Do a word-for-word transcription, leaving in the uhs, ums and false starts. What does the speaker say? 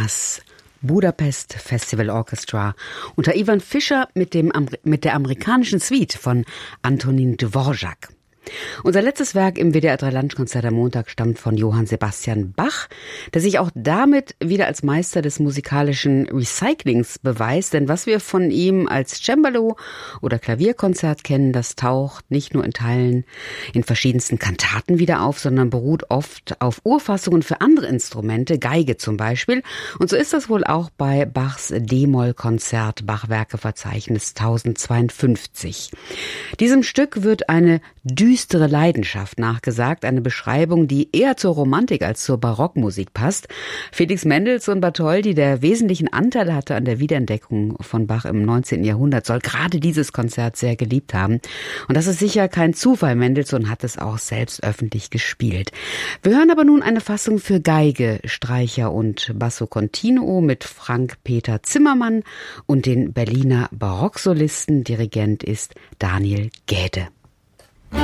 das Budapest Festival Orchestra unter Ivan Fischer mit, dem, mit der amerikanischen Suite von Antonin Dvorak. Unser letztes Werk im W D R drei Lunchkonzert am Montag stammt von Johann Sebastian Bach, der sich auch damit wieder als Meister des musikalischen Recyclings beweist. Denn was wir von ihm als Cembalo- oder Klavierkonzert kennen, das taucht nicht nur in Teilen in verschiedensten Kantaten wieder auf, sondern beruht oft auf Urfassungen für andere Instrumente, Geige zum Beispiel. Und so ist das wohl auch bei Bachs D-Moll-Konzert, Bachwerkeverzeichnis tausendzweiundfünfzig. Diesem Stück wird eine düstere Leidenschaft nachgesagt, eine Beschreibung, die eher zur Romantik als zur Barockmusik passt. Felix Mendelssohn Bartholdy, der wesentlichen Anteil hatte an der Wiederentdeckung von Bach im neunzehnten Jahrhundert, soll gerade dieses Konzert sehr geliebt haben. Und das ist sicher kein Zufall. Mendelssohn hat es auch selbst öffentlich gespielt. Wir hören aber nun eine Fassung für Geige, Streicher und Basso Continuo mit Frank-Peter Zimmermann und den Berliner Barocksolisten. Dirigent ist Daniel Gäde.